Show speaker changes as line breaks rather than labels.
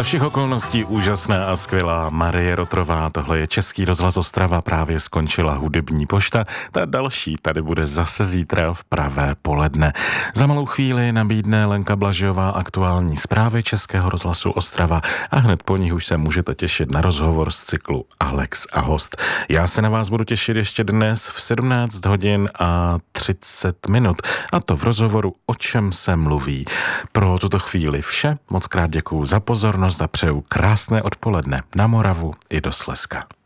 Za všech okolností úžasná a skvělá Marie Rotrová. Tohle je Český rozhlas Ostrava, právě skončila hudební pošta. Ta další tady bude zase zítra v pravé poledne. Za malou chvíli nabídne Lenka Blažová aktuální zprávy Českého rozhlasu Ostrava a hned po nich už se můžete těšit na rozhovor z cyklu Alex a host. Já se na vás budu těšit ještě dnes v 17 hodin a 30 minut, a to v rozhovoru O čem se mluví. Pro tuto chvíli vše, moc krát děkuju za pozornost a přeju krásné odpoledne na Moravu i do Slezska.